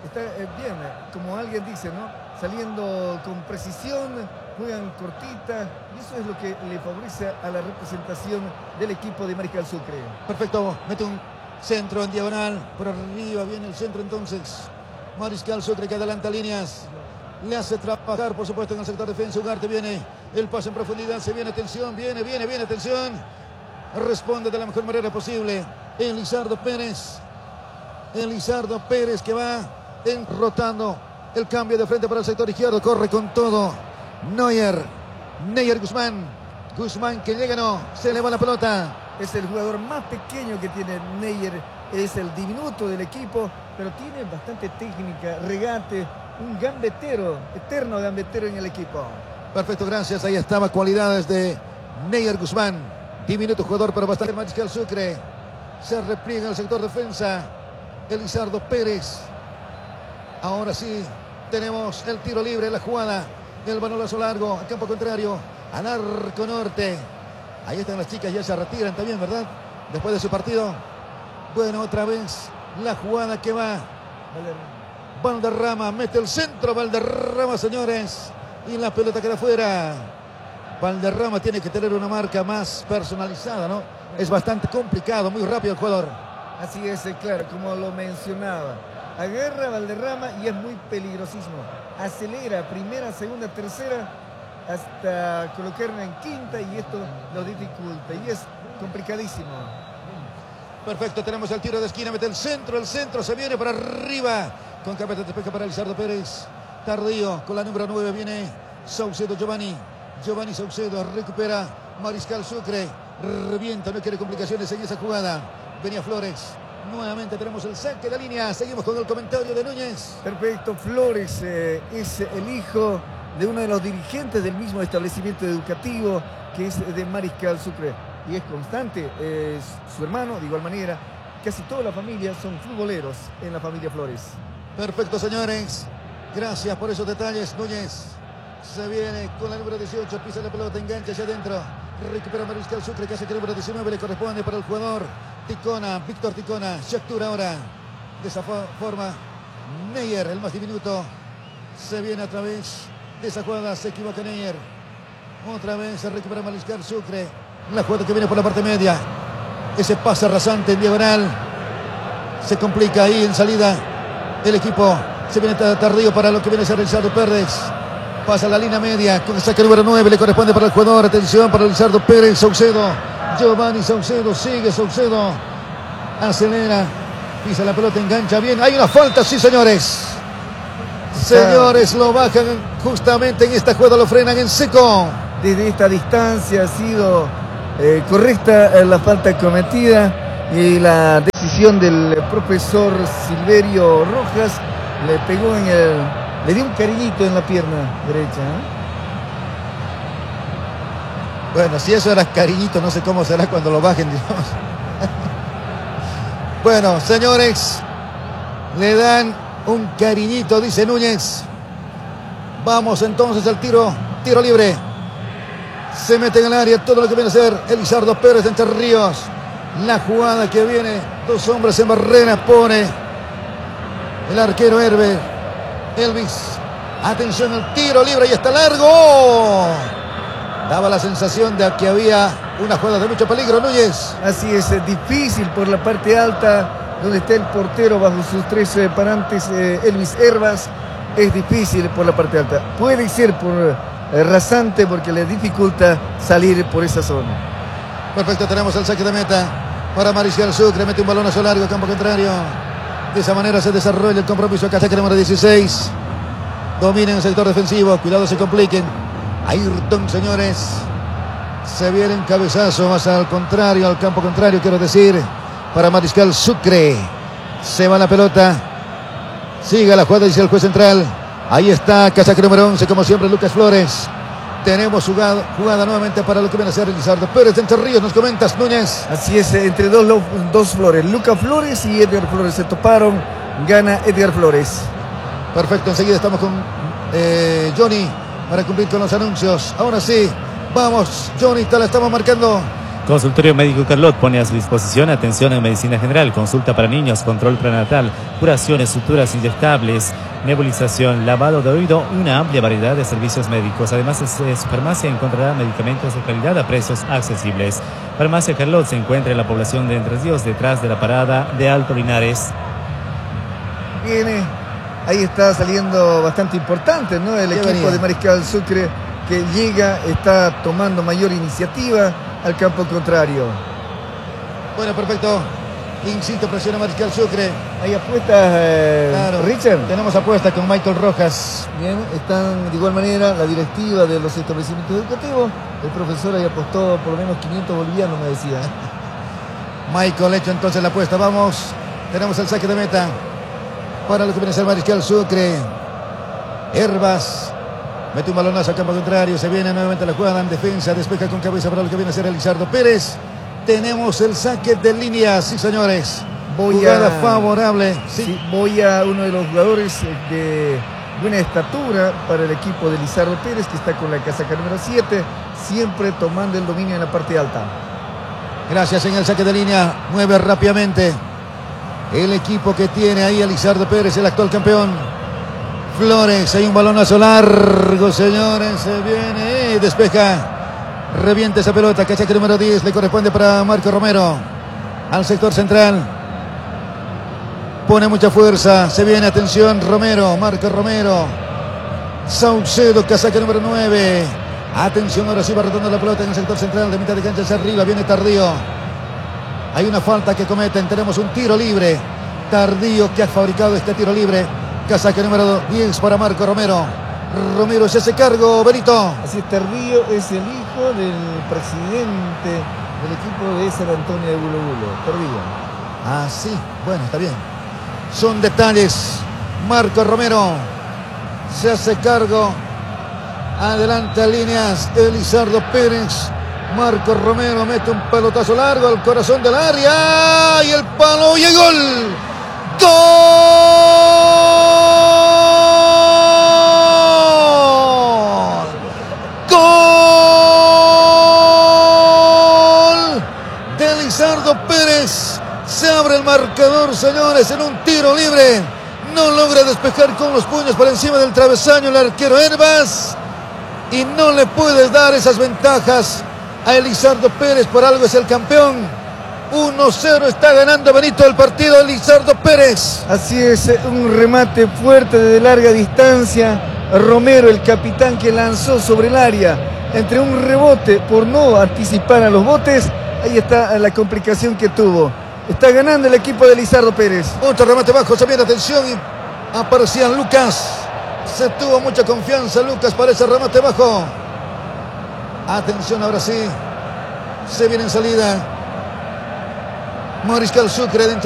está bien, como alguien dice, ¿no? Saliendo con precisión, juegan cortita, y eso es lo que le favorece a la representación del equipo de Mariscal Sucre. Perfecto, mete un centro en diagonal, por arriba viene el centro entonces. Mariscal Sucre que adelanta líneas, le hace trabajar por supuesto en el sector defensa. Ugarte, viene el pase en profundidad, se viene atención, viene atención. Responde de la mejor manera posible Elizardo Pérez. Elizardo Pérez que va rotando el cambio de frente para el sector izquierdo, corre con todo Neuer Guzmán que llega, no, se le va la pelota. Es el jugador más pequeño que tiene Neuer, es el diminuto del equipo, pero tiene bastante técnica, regate, un gambetero, eterno gambetero en el equipo. Perfecto, gracias, ahí estaba cualidades de Neuer Guzmán, diminuto jugador pero bastante. Mariscal Sucre se repliega en el sector defensa, Elizardo Pérez. Ahora sí, tenemos el tiro libre, la jugada, el balonlazo largo, al campo contrario, al arco norte. Ahí están las chicas, ya se retiran también, ¿verdad? Después de su partido. Bueno, otra vez la jugada que va. Valderrama mete el centro, Valderrama, señores. Y la pelota queda fuera. Valderrama tiene que tener una marca más personalizada, ¿no? Es bastante complicado, muy rápido el jugador. Así es, claro, como lo mencionaba. Agarra Valderrama y es muy peligrosísimo. Acelera primera, segunda, tercera, hasta colocarla en quinta y esto lo dificulta. Y es complicadísimo. Perfecto, tenemos el tiro de esquina, mete el centro, se viene para arriba. Con cabeza de despeja para Elizardo Pérez. Tardío con la número 9 viene Saucedo, Giovanni Saucedo, recupera Mariscal Sucre. Revienta, no quiere complicaciones en esa jugada. Venía Flores. Nuevamente tenemos el saque de línea. Seguimos con el comentario de Núñez. Perfecto, Flores es el hijo de uno de los dirigentes del mismo establecimiento educativo que es de Mariscal Sucre. Y es constante, es su hermano de igual manera. Casi toda la familia son futboleros en la familia Flores. Perfecto, señores. Gracias por esos detalles, Núñez. Se viene con la número 18, pisa la pelota, engancha hacia adentro. Recupera Mariscal Sucre, que hace que el número 19 le corresponde para el jugador Ticona, Víctor Ticona. Shaktura ahora. De esa forma, Neuer, el más diminuto, se viene a través de esa jugada. Se equivoca Neuer. Otra vez se recupera Mariscal Sucre. La jugada que viene por la parte media. Ese pase rasante en diagonal. Se complica ahí en salida. El equipo se viene tardío para lo que viene a ser Elizardo Pérez. Pasa la línea media con el saque número 9. Le corresponde para el jugador. Atención para Elizardo Pérez. Saucedo. Giovanni Saucedo. Sigue Saucedo. Acelera. Pisa la pelota. Engancha bien. Hay una falta. Sí, señores. Señores, lo bajan justamente en esta jugada. Lo frenan en seco. Desde esta distancia ha sido correcta la falta cometida. Y la decisión del profesor Silverio Rojas le pegó en el... Le dio un cariñito en la pierna derecha, ¿eh? Bueno, si eso era cariñito, no sé cómo será cuando lo bajen, digamos. Bueno, señores, le dan un cariñito, dice Núñez. Vamos entonces al tiro libre. Se mete en el área todo lo que viene a ser Elizardo Pérez de Entre Ríos. La jugada que viene, dos hombres en barrera, pone el arquero Elvis. Atención al tiro libre y está largo. Daba la sensación de que había una jugada de mucho peligro, Núñez. Así es, difícil por la parte alta, donde está el portero bajo sus tres parantes, Elvis Herbas. Es difícil por la parte alta. Puede ser por rasante porque le dificulta salir por esa zona. Perfecto, tenemos el saque de meta para Mariscal Sucre. Mete un balonazo largo al campo contrario. De esa manera se desarrolla el compromiso. Acá saque número 16. Domina en el sector defensivo. Cuidado, se compliquen. Ayrton, señores. Se viene un cabezazo más al contrario, al campo contrario, quiero decir, para Mariscal Sucre. Se va la pelota. Sigue la jugada, dice el juez central. Ahí está, casaque número 11, como siempre, Lucas Flores. Tenemos jugada nuevamente para lo que viene a ser Elizardo Pérez de Entre Ríos. ¿Nos comentas, Núñez? Así es, entre dos Flores. Lucas Flores y Edgar Flores se toparon. Gana Edgar Flores. Perfecto, enseguida estamos con Johnny para cumplir con los anuncios. Ahora sí, vamos, Johnny, te la estamos marcando Consultorio Médico Carlot pone a su disposición atención en medicina general, consulta para niños, control prenatal, curaciones, suturas inyectables, nebulización, lavado de oído y una amplia variedad de servicios médicos. Además, en su farmacia encontrará medicamentos de calidad a precios accesibles. Farmacia Carlot se encuentra en la población de Entre Ríos, detrás de la parada de Alto Linares. Viene, ahí está saliendo bastante importante, ¿no? El equipo de Mariscal Sucre que llega, está tomando mayor iniciativa al campo contrario. Bueno, perfecto. Insisto, presiona Mariscal Sucre. Hay apuestas, claro, Richard. Tenemos apuestas con Michael Rojas. Bien, están de igual manera la directiva de los establecimientos educativos. El profesor ahí apostó por lo menos 500 bolivianos, me decía. Michael hecho entonces la apuesta. Vamos, tenemos el saque de meta para lo que viene a ser Mariscal Sucre. Herbas mete un balonazo al campo contrario. Se viene nuevamente la jugada en defensa. Despeja con cabeza para lo que viene a ser Elizardo Pérez. Tenemos el saque de línea. Sí, señores. Jugada favorable. Sí. Voy a uno de los jugadores de buena estatura para el equipo de Elizardo Pérez, que está con la casaca número 7, siempre tomando el dominio en la parte alta. Gracias. En el saque de línea mueve rápidamente el equipo que tiene ahí Elizardo Pérez, el actual campeón. Flores, hay un balonazo largo, señores, se viene, despeja, revienta esa pelota, cachaca número 10, le corresponde para Marco Romero, al sector central, pone mucha fuerza, se viene, atención, Romero, Marco Romero, Saucedo, casaca número 9, atención, ahora sí va rotando la pelota en el sector central, de mitad de cancha hacia arriba, viene Tardío, hay una falta que cometen, tenemos un tiro libre, Tardío que ha fabricado este tiro libre. Casaca número 10 para Marco Romero. Romero se hace cargo, Benito. Así es, Tardío es el hijo del presidente del equipo de San Antonio de Bulo Bulo. Tardío. Ah, sí, bueno, está bien. Son detalles. Marco Romero se hace cargo. Adelante a líneas Elizardo Pérez. Marco Romero mete un pelotazo largo al corazón del área. Y el palo y el gol. ¡Gol! Pérez, se abre el marcador, señores, en un tiro libre, no logra despejar con los puños por encima del travesaño el arquero Herbas y no le puedes dar esas ventajas a Elizardo Pérez, por algo es el campeón. 1-0 está ganando Benito el partido Elizardo Pérez. Así es, un remate fuerte desde larga distancia, Romero, el capitán, que lanzó sobre el área, entre un rebote por no anticipar a los botes. Ahí está la complicación que tuvo. Está ganando el equipo de Elizardo Pérez. Otro remate bajo, se viene, atención, y aparecía Lucas. Se tuvo mucha confianza Lucas para ese remate bajo. Atención, ahora sí. Se viene en salida Mariscal Sucre dentro.